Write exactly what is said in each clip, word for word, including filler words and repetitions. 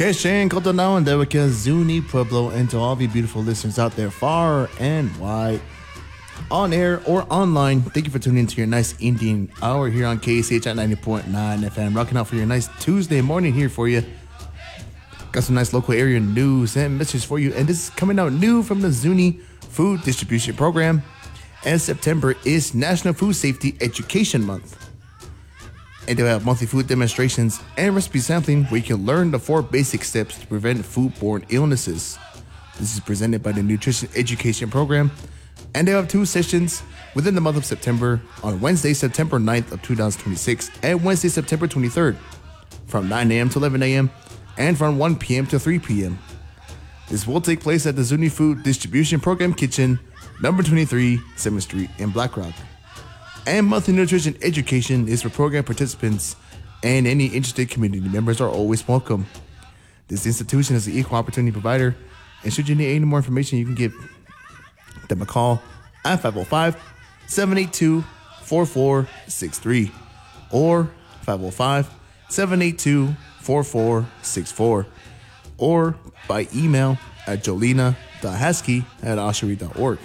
Keshen Kotonao and Dewika Zuni Pueblo, and to all of you beautiful listeners out there far and wide, on air or online, thank you for tuning into your nice Indian hour here on K C H at ninety point nine F M. Rocking out for your nice Tuesday morning here for you. Got some nice local area news and messages for you, and this is coming out new from the Zuni Food Distribution Program. And September is National Food Safety Education Month. And they'll have monthly food demonstrations and recipe sampling where you can learn the four basic steps to prevent foodborne illnesses. This is presented by the Nutrition Education Program. And they'll have two sessions within the month of September on Wednesday, September ninth of two thousand twenty-six and Wednesday, September twenty-third from nine a.m. to eleven a.m. and from one p.m. to three p.m. This will take place at the Zuni Food Distribution Program Kitchen, number twenty-three, seventh Street in Black Rock. And monthly nutrition education is for program participants, and any interested community members are always welcome. This institution is an equal opportunity provider, and should you need any more information, you can give them a call at five oh five, seven eight two, four four six three or five oh five, seven eight two, four four six four or by email at jolina dot haskey at oshery dot org.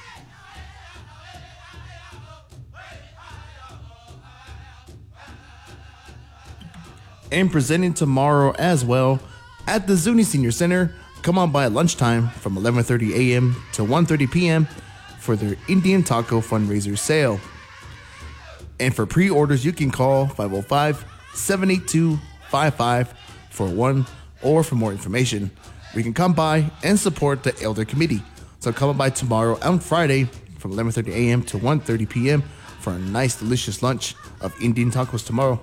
And presenting tomorrow as well at the Zuni Senior Center. Come on by at lunchtime from eleven thirty a.m. to one thirty p.m. for their Indian Taco fundraiser sale. And for pre-orders, you can call five oh five, seven eight two, five five four one or for more information. We can come by and support the Elder Committee. So come on by tomorrow on Friday from eleven thirty a.m. to one thirty p.m. for a nice, delicious lunch of Indian tacos tomorrow.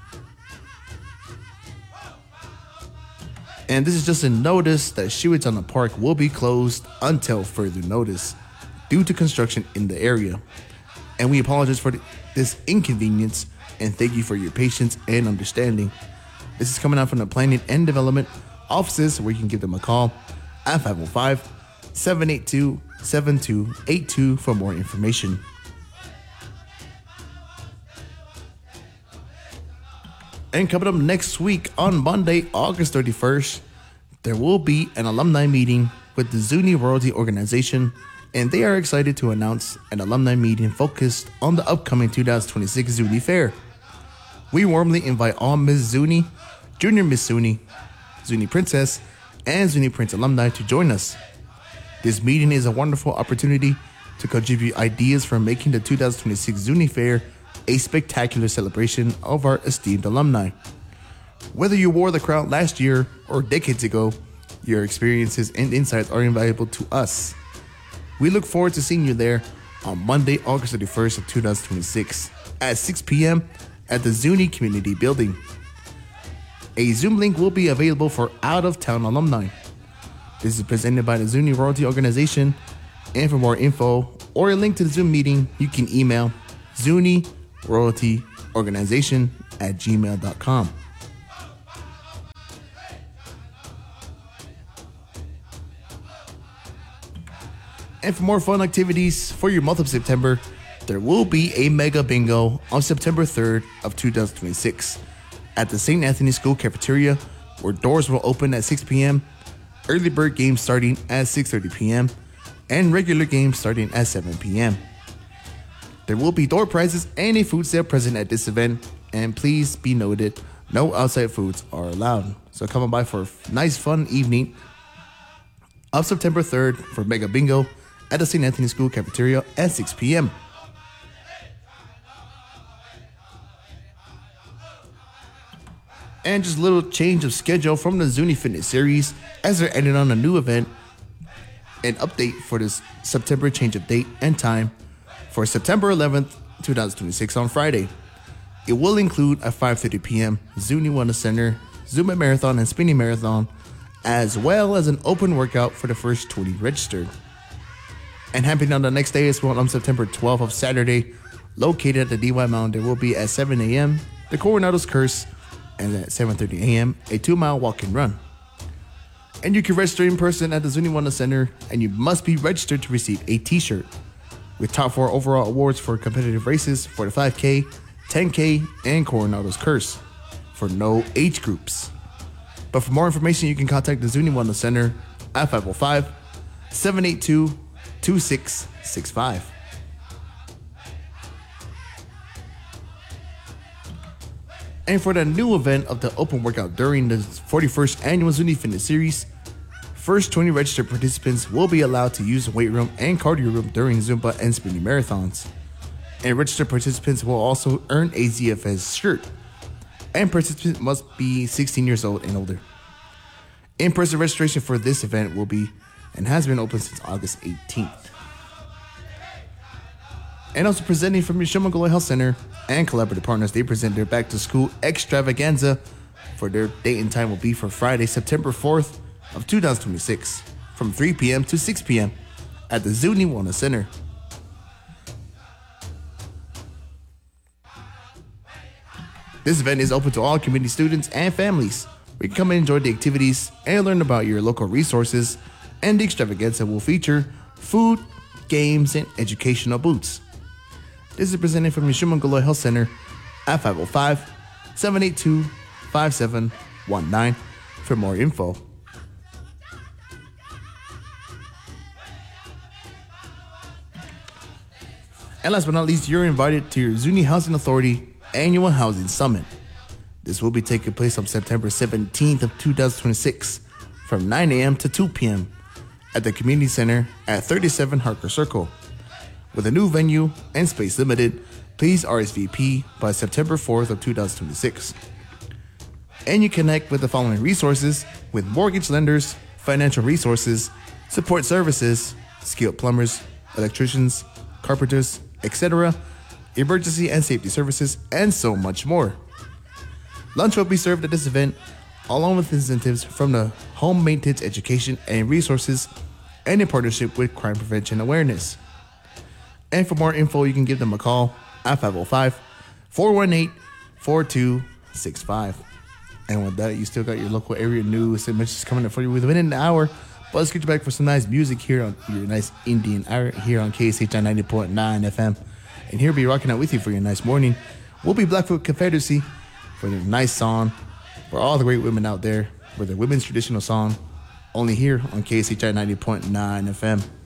And this is just a notice that Shiwatana Park will be closed until further notice due to construction in the area. And we apologize for this inconvenience and thank you for your patience and understanding. This is coming out from the Planning and Development offices where you can give them a call at five oh five, seven eight two, seven two eight two for more information. And coming up next week on Monday, August thirty-first, there will be an alumni meeting with the Zuni Royalty Organization, and they are excited to announce an alumni meeting focused on the upcoming two thousand twenty-six Zuni Fair. We warmly invite all Miss Zuni, Junior Miss Zuni, Zuni Princess, and Zuni Prince alumni to join us. This meeting is a wonderful opportunity to contribute ideas for making the two thousand twenty-six Zuni Fair a spectacular celebration of our esteemed alumni. Whether you wore the crown last year or decades ago, your experiences and insights are invaluable to us. We look forward to seeing you there on Monday, August thirty-first of two thousand twenty-six at six p.m. at the Zuni Community Building. A Zoom link will be available for out-of-town alumni. This is presented by the Zuni Royalty Organization, and for more info or a link to the Zoom meeting, you can email Zuni Royalty Organization at gmail dot com. And for more fun activities for your month of September, there will be a mega bingo on September third of two thousand twenty-six at the Saint Anthony School cafeteria, where doors will open at six p.m., early bird games starting at six thirty p.m., and regular games starting at seven p.m. There will be door prizes and a food sale present at this event, and please be noted, no outside foods are allowed. So come on by for a nice fun evening of September third for Mega Bingo at the Saint Anthony School cafeteria at six p.m. And just a little change of schedule from the Zuni Fitness series as they're adding on a new event, an update for this September change of date and time for September eleventh, two thousand twenty-six on Friday. It will include a five thirty p.m. Zuni Wellness Center, Zumba Marathon and Spinning Marathon, as well as an open workout for the first twenty registered. And happening on the next day as well on September twelfth of Saturday, located at the D Y Mountain, there will be at seven a.m. the Coronado's Curse, and at seven thirty a.m. a two-mile walk and run. And you can register in person at the Zuni Wellness Center, and you must be registered to receive a t-shirt with top four overall awards for competitive races for the five K, ten K, and Coronado's Curse for no age groups. But for more information, you can contact the Zuni Wellness Center at five oh five, seven eight two, two six six five. And for the new event of the open workout during the forty-first annual Zuni Fitness Series, first twenty registered participants will be allowed to use the weight room and cardio room during Zumba and spinning marathons. And registered participants will also earn a Z F S shirt. And participants must be sixteen years old and older. In-person registration for this event will be and has been open since August eighteenth. And also presenting from Yeshua Mongolian Health Center and collaborative partners, they present their Back to School Extravaganza. For their date and time will be for Friday, September fourth of two thousand twenty-six from three p.m. to six p.m. at the Zuni Wellness Center. This event is open to all community students and families. We can come and enjoy the activities and learn about your local resources, and the extravaganza will feature food, games, and educational booths. This is presented from Yeshua Mongolian Health Center at five oh five, seven eight two, five seven one nine for more info. And last but not least, you're invited to your Zuni Housing Authority Annual Housing Summit. This will be taking place on September seventeenth of two thousand twenty-six from nine a.m. to two p.m. at the Community Center at thirty-seven Harker Circle. With a new venue and space limited, please R S V P by September fourth of two thousand twenty-six. And you connect with the following resources with mortgage lenders, financial resources, support services, skilled plumbers, electricians, carpenters, et cetera, emergency and safety services, and so much more. Lunch will be served at this event, along with incentives from the Home Maintenance Education and Resources, and in partnership with Crime Prevention Awareness. And for more info, you can give them a call at five oh five, four one eight, four two six five. And with that, you still got your local area news and messages coming up for you within an hour. But let's get you back for some nice music here on your nice Indian hour here on K S H I ninety point nine F M. And here we'll be rocking out with you for your nice morning. We'll be Blackfoot Confederacy for their nice song for all the great women out there for their women's traditional song, only here on K S H I ninety point nine F M.